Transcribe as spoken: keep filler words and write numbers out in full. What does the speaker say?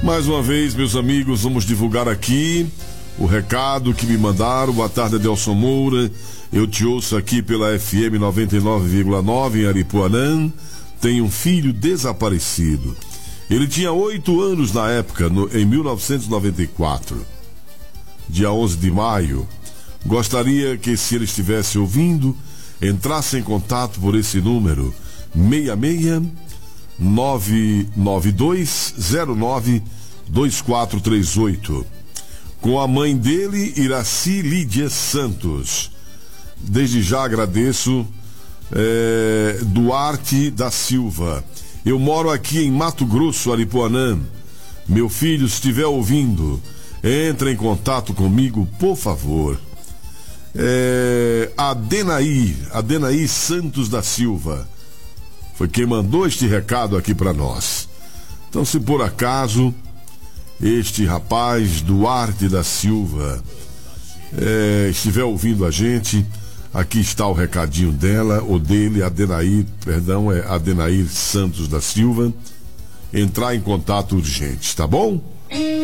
Mais uma vez, meus amigos, vamos divulgar aqui o recado que me mandaram. Boa tarde, Adelson Moura. Eu te ouço aqui pela F M noventa e nove vírgula nove em Aripuanã. Tenho um filho desaparecido. Ele tinha oito anos na época, no, em mil novecentos e noventa e quatro. Dia onze de maio. Gostaria que, se ele estivesse ouvindo, entrasse em contato por esse número seis seis nove nove dois zero nove dois quatro três oito com a mãe dele, Iraci Lídia Santos. Desde já agradeço. é, Duarte da Silva. Eu moro aqui em Mato Grosso, Aripuanã. Meu filho, se estiver ouvindo, entre em contato comigo, por favor. é, Adenaí Adenaí Santos da Silva foi quem mandou este recado aqui para nós. Então, se por acaso este rapaz, Duarte da Silva, é, estiver ouvindo a gente, aqui está o recadinho dela, ou dele, Adenaí, perdão, é Adenaí Santos da Silva. Entrar em contato urgente, tá bom?